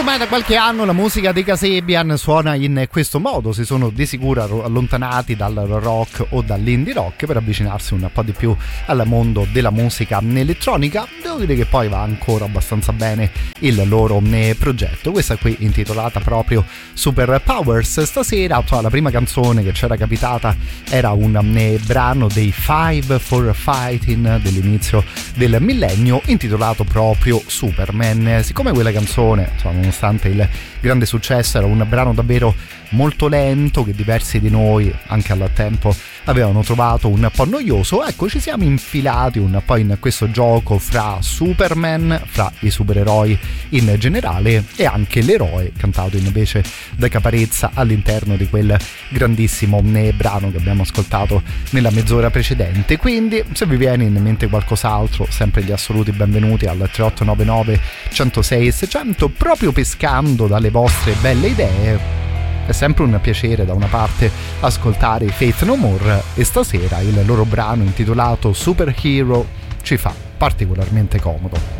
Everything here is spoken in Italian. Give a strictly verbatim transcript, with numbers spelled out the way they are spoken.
ormai da qualche anno la musica dei Kasabian suona in questo modo, si sono di sicuro allontanati dal rock o dall'indie rock per avvicinarsi un po' di più al mondo della musica elettronica. Devo dire che poi va ancora abbastanza bene il loro progetto. Questa qui intitolata proprio Super Powers. Stasera la prima canzone che c'era capitata era un brano dei Five for Fighting dell'inizio del millennio intitolato proprio Superman. Siccome quella canzone, insomma, nonostante il grande successo, era un brano davvero molto lento che diversi di noi anche al tempo avevano trovato un po' noioso, ecco, ci siamo infilati un po' in questo gioco fra Superman, fra i supereroi in generale e anche l'eroe cantato invece da Caparezza all'interno di quel grandissimo brano che abbiamo ascoltato nella mezz'ora precedente. Quindi se vi viene in mente qualcos'altro, sempre gli assoluti benvenuti al tre otto nove nove uno zero sei seicento, proprio pescando dalle vostre belle idee. È sempre un piacere da una parte ascoltare i Faith No More e stasera il loro brano intitolato Superhero ci fa particolarmente comodo.